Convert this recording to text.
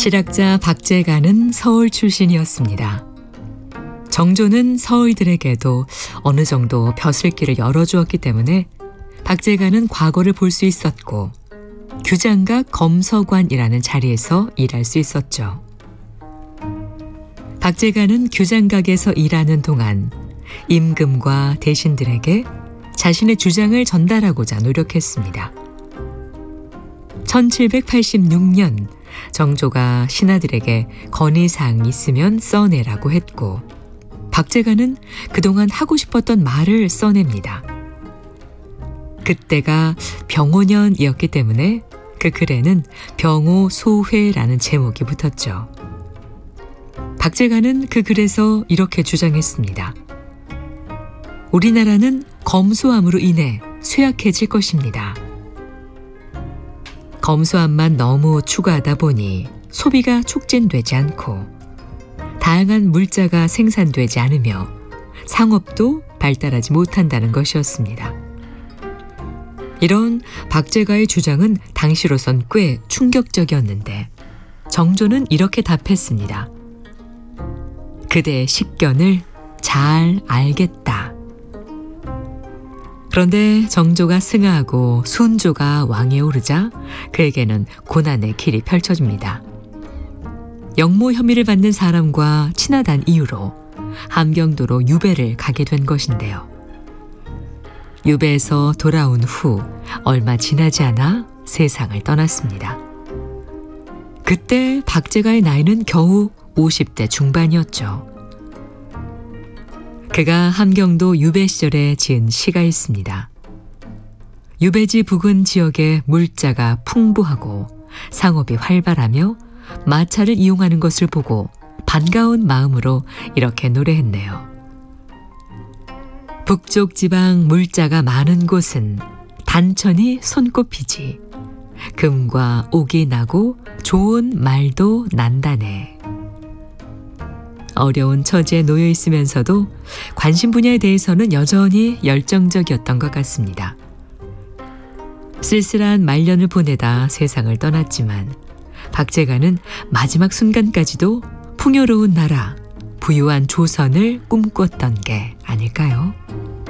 실학자 박제가는 서울 출신이었습니다. 정조는 서울들에게도 어느 정도 벼슬길을 열어주었기 때문에 박제가는 과거를 볼 수 있었고 규장각 검서관이라는 자리에서 일할 수 있었죠. 박제가는 규장각에서 일하는 동안 임금과 대신들에게 자신의 주장을 전달하고자 노력했습니다. 1786년 정조가 신하들에게 건의사항이 있으면 써내라고 했고 박제가는 그동안 하고 싶었던 말을 써냅니다. 그때가 병오년이었기 때문에 그 글에는 병오소회라는 제목이 붙었죠. 박제가는 그 글에서 이렇게 주장했습니다. 우리나라는 검소함으로 인해 쇠약해질 것입니다. 검소함만 너무 추가하다 보니 소비가 촉진되지 않고 다양한 물자가 생산되지 않으며 상업도 발달하지 못한다는 것이었습니다. 이런 박제가의 주장은 당시로선 꽤 충격적이었는데 정조는 이렇게 답했습니다. 그대의 식견을 잘 알겠다. 그런데 정조가 승하하고 순조가 왕위에 오르자 그에게는 고난의 길이 펼쳐집니다. 역모 혐의를 받는 사람과 친하단 이유로 함경도로 유배를 가게 된 것인데요. 유배에서 돌아온 후 얼마 지나지 않아 세상을 떠났습니다. 그때 박제가의 나이는 겨우 50대 중반이었죠. 그가 함경도 유배 시절에 지은 시가 있습니다. 유배지 부근 지역에 물자가 풍부하고 상업이 활발하며 마차를 이용하는 것을 보고 반가운 마음으로 이렇게 노래했네요. 북쪽 지방 물자가 많은 곳은 단천이 손꼽히지 금과 옥이 나고 좋은 말도 난다네. 어려운 처지에 놓여 있으면서도 관심 분야에 대해서는 여전히 열정적이었던 것 같습니다. 쓸쓸한 말년을 보내다 세상을 떠났지만 박제가는 마지막 순간까지도 풍요로운 나라, 부유한 조선을 꿈꿨던 게 아닐까요?